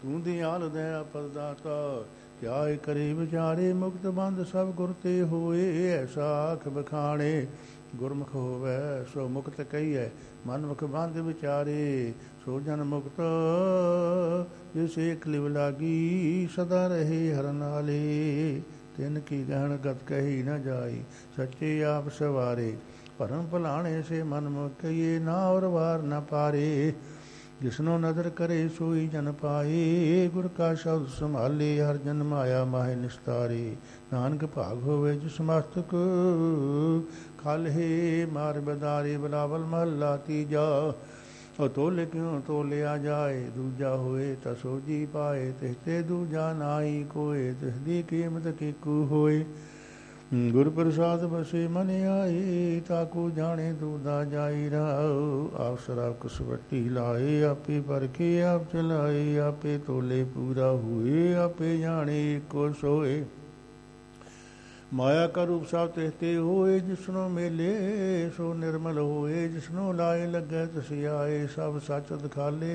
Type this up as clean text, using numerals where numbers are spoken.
ਤੂੰ ਦਿਆਲ ਦਇਆ ਪਰਦਾਤਾ, ਕਿਆ ਕਰੇ ਵਿਚਾਰੇ, ਮੁਕਤ ਬੰਦ ਸਭ ਗੁਰ ਤੇ ਹੋਏ। ਐਸਾ ਆਖ ਬਖਾਣੇ, ਗੁਰਮੁਖ ਹੋਵੈ ਸੋ ਮੁਕਤ ਕਹੀਐ, ਮਨਮੁਖ ਬੰਦ ਵਿਚਾਰੇ। ਸੋ ਜਨ ਮੁਕਤ ਜਿਸ ਏਕ ਲਿਵ ਲਾਗੀ, ਸਦਾ ਰਹੇ ਹਰ ਨਾਲੇ। ਤਿਨ ਕੀ ਗਹਿਣ ਗਤ ਕਹੀ ਨ ਜਾਈ, ਸੱਚੇ ਆਪ ਸਵਾਰੇ। ਭਰਮ ਭੁਲਾਣੇ ਸੇ ਮਨਮੁਖ ਕਹੀਏ, ਨਾ ਔਰ ਵਾਰ ਨ ਪਾਰੇ। ਜਿਸਨੋ ਨਦਰ ਕਰੇ ਸੋਈ ਜਨ ਪਾਏ, ਗੁਰ ਕਾ ਸ਼ਬਦ ਸੰਭਾਲੇ, ਹਰ ਜਨ ਮਾਇਆ ਮਾਹਿ ਨਿਸਤਾਰੇ। ਨਾਨਕ ਭਾਗ ਹੋਵੇ ਜਿਸ ਮਸਤਕ, ਖਾਲਹੇ ਮਾਰ ਬਦਾਰੇ। ਬਲਾਵਲ ਮਹੱਲਾ ਤੀਜਾ। ਉਹ ਤੋਲੇ ਕਿਉਂ ਤੋਲਿਆ ਜਾਏ, ਦੂਜਾ ਹੋਏ ਤਾਂ ਸੋਝੀ ਪਾਏ। ਤਿਸ ਤੇ ਦੂਜਾ ਨਾਹੀ ਕੋਏ, ਤਿਸ ਦੀ ਕੀਮਤ ਕੀਕੂ ਹੋਏ। ਗੁਰ ਪ੍ਰਸਾਦ ਬਸੇ ਮਨ ਆਏ, ਤਾਕੂ ਜਾਣੇ ਦੂਦਾ ਜਾਈ ਰਾਉ। ਆਪ ਸਰਾਪ ਕਸਵੱਟੀ ਲਾਏ, ਆਪੇ ਪਰਖੇ ਆਪ ਚਲਾਏ। ਆਪੇ ਤੋਲੇ ਪੂਰਾ ਹੋਏ, ਆਪੇ ਜਾਣੇ ਏਕੋ ਸੋਏ। ਮਾਇਆ ਕਾ ਰੂਪ ਸਭ ਤਿਸ ਤੇ ਹੋਏ, ਜਿਸਨੋ ਮੇਲੇ ਸੋ ਨਿਰਮਲ ਹੋਏ। ਜਿਸਨੋ ਲਾਏ ਲੱਗੈ ਤਿਸ ਆਏ, ਸਭ ਸੱਚ ਦਿਖਾਲੇ।